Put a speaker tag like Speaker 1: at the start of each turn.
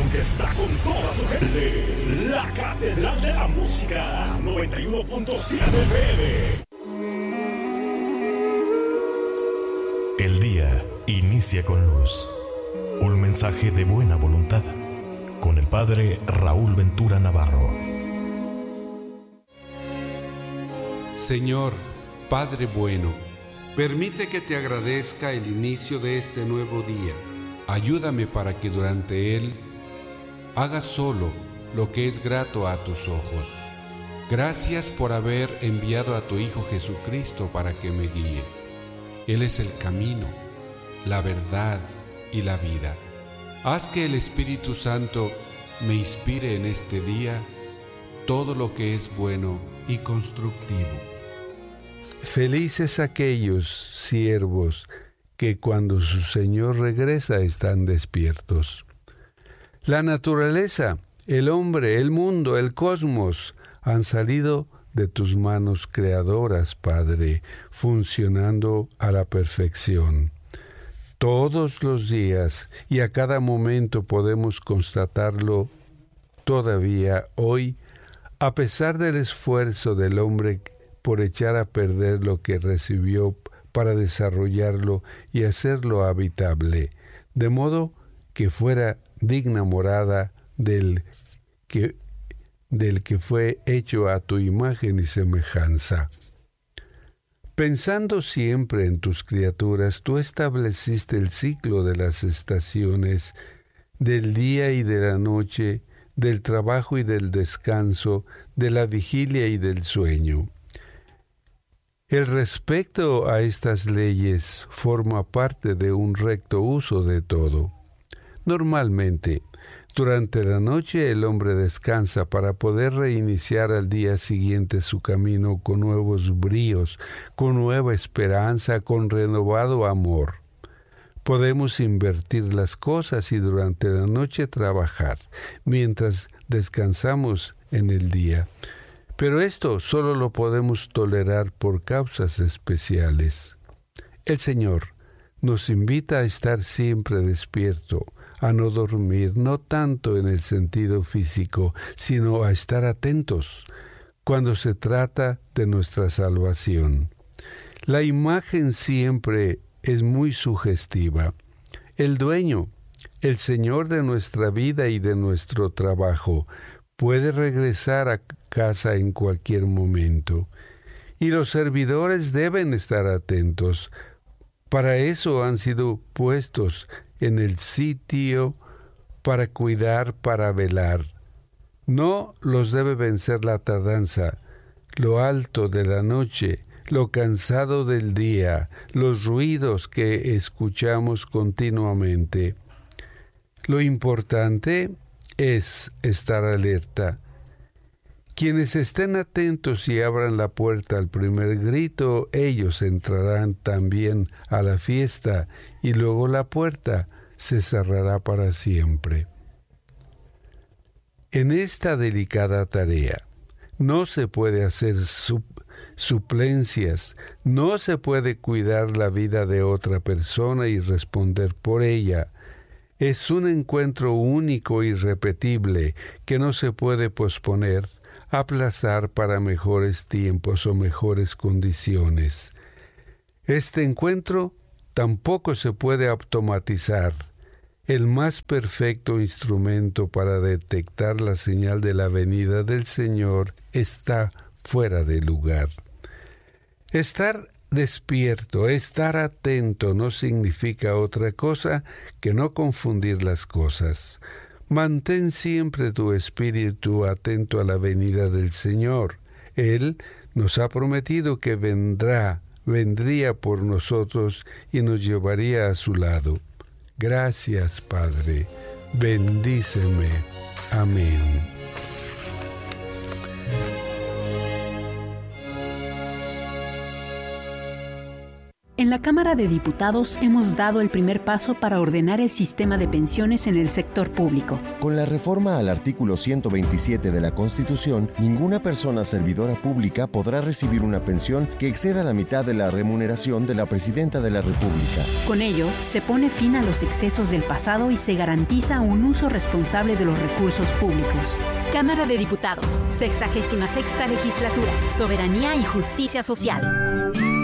Speaker 1: que está con toda su gente. La Catedral de la Música, 91.7 FM.
Speaker 2: El día inicia con luz. Un mensaje de buena voluntad. Con el Padre Raúl Ventura Navarro.
Speaker 3: Señor, Padre bueno, permite que te agradezca el inicio de este nuevo día. Ayúdame para que durante él haga solo lo que es grato a tus ojos. Gracias por haber enviado a tu Hijo Jesucristo para que me guíe. Él es el camino, la verdad y la vida. Haz que el Espíritu Santo me inspire en este día todo lo que es bueno y constructivo.
Speaker 4: Felices aquellos siervos que cuando su Señor regresa están despiertos. La naturaleza, el hombre, el mundo, el cosmos han salido de tus manos creadoras, Padre, funcionando a la perfección. Todos los días y a cada momento podemos constatarlo todavía hoy, a pesar del esfuerzo del hombre por echar a perder lo que recibió para desarrollarlo y hacerlo habitable, de modo que fuera digna morada del que fue hecho a tu imagen y semejanza. Pensando siempre en tus criaturas, tú estableciste el ciclo de las estaciones, del día y de la noche, del trabajo y del descanso, de la vigilia y del sueño. El respeto a estas leyes forma parte de un recto uso de todo. Normalmente, durante la noche el hombre descansa para poder reiniciar al día siguiente su camino con nuevos bríos, con nueva esperanza, con renovado amor. Podemos invertir las cosas y durante la noche trabajar, mientras descansamos en el día. Pero esto solo lo podemos tolerar por causas especiales. El Señor nos invita a estar siempre despierto, a no dormir, no tanto en el sentido físico, sino a estar atentos cuando se trata de nuestra salvación. La imagen siempre es muy sugestiva. El dueño, el Señor de nuestra vida y de nuestro trabajo, puede regresar a casa en cualquier momento. Y los servidores deben estar atentos. Para eso han sido puestos en el sitio para cuidar, para velar. No los debe vencer la tardanza, lo alto de la noche, lo cansado del día, los ruidos que escuchamos continuamente. Lo importante es estar alerta. Quienes estén atentos y abran la puerta al primer grito, ellos entrarán también a la fiesta y luego la puerta se cerrará para siempre. En esta delicada tarea no se puede hacer suplencias, no se puede cuidar la vida de otra persona y responder por ella. Es un encuentro único y irrepetible que no se puede posponer, aplazar para mejores tiempos o mejores condiciones. Este encuentro tampoco se puede automatizar. El más perfecto instrumento para detectar la señal de la venida del Señor está fuera de lugar. Estar despierto, estar atento no significa otra cosa que no confundir las cosas. Mantén siempre tu espíritu atento a la venida del Señor. Él nos ha prometido que vendría por nosotros y nos llevaría a su lado. Gracias, Padre. Bendíceme. Amén.
Speaker 5: En En la Cámara de Diputados hemos dado el primer paso para ordenar el sistema de pensiones en el sector público.
Speaker 6: Con la reforma al artículo 127 de la Constitución, ninguna persona servidora pública podrá recibir una pensión que exceda la mitad de la remuneración de la Presidenta de la República.
Speaker 5: Con ello, se pone fin a los excesos del pasado y se garantiza un uso responsable de los recursos públicos.
Speaker 7: Cámara de Diputados, 66ª Legislatura, Soberanía y Justicia Social.